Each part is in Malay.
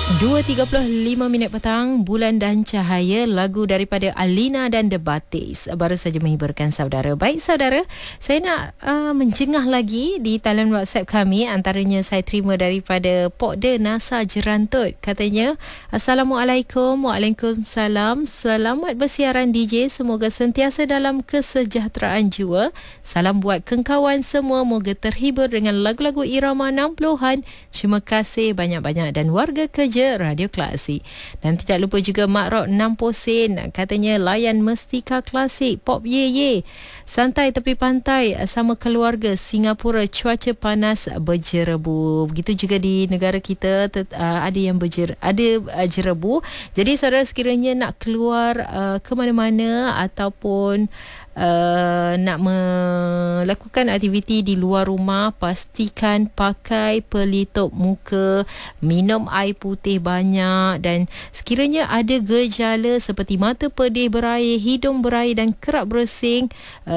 2.35 petang, Bulan dan Cahaya, lagu daripada Alina dan The Batis baru saja menghiburkan saudara. Baik saudara, saya nak menjengah lagi di talian WhatsApp kami. Antaranya saya terima daripada Pokda Nasa Jerantut. Katanya, Assalamualaikum. Waalaikumsalam. Selamat bersiaran DJ, semoga sentiasa dalam kesejahteraan jiwa. Salam buat kengkawan semua, moga terhibur dengan lagu-lagu irama 60-an. Terima kasih banyak-banyak dan warga kerja Radio Klasik. Dan tidak lupa juga Mak Rok 60 sen, katanya layan Mestika Klasik, Pop Ye Ye, santai tepi pantai sama keluarga, Singapura cuaca panas berjerebu. Begitu juga di negara kita ada yang jerebu. Jadi saudara sekiranya nak keluar ke mana-mana ataupun nak melakukan aktiviti di luar rumah, pastikan pakai pelitup muka, minum air putih banyak, dan sekiranya ada gejala seperti mata pedih berair, hidung berair dan kerap bersin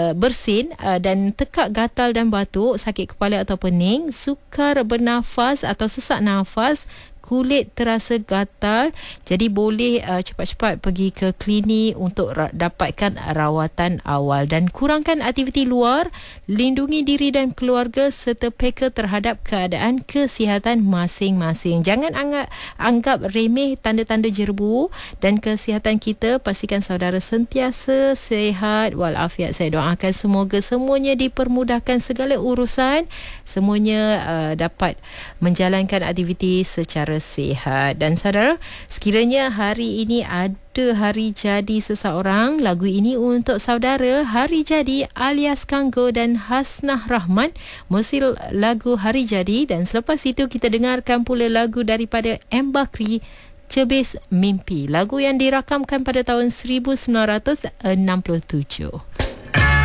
dan tekak gatal dan batuk, sakit kepala atau pening, sukar bernafas atau sesak nafas, kulit terasa gatal, jadi boleh cepat-cepat pergi ke klinik untuk dapatkan rawatan awal. Dan kurangkan aktiviti luar, lindungi diri dan keluarga serta peka terhadap keadaan kesihatan masing-masing. Jangan anggap remeh tanda-tanda jerebu dan kesihatan kita. Pastikan saudara sentiasa sihat walafiat. Saya doakan semoga semuanya dipermudahkan segala urusan, semuanya dapat menjalankan aktiviti secara sihat. Dan saudara, sekiranya hari ini ada hari jadi seseorang, lagu ini untuk saudara. Hari jadi alias Kanggo dan Hasnah Rahman, musil lagu Hari Jadi. Dan selepas itu kita dengarkan pula lagu daripada M. Bakri, Cebis Mimpi, lagu yang dirakamkan pada tahun 1967.